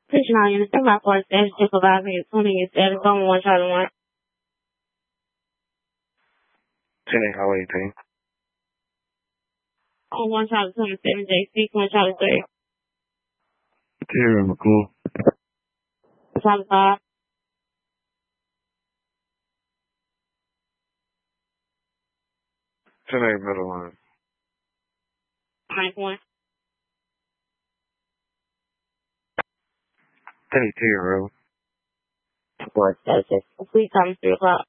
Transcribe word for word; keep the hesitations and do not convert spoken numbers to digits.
Pushing all units, ten by four, status supervising unit, tuning unit, status on one, Charlie one. ten eight, how eighteen. On one, Charlie two, seven, J, sequence, Charlie three. Terry McCool. Charlie five. ten eight, middle line. Nine one. ten eight, Terry Road. Four, status, complete time, three o'clock.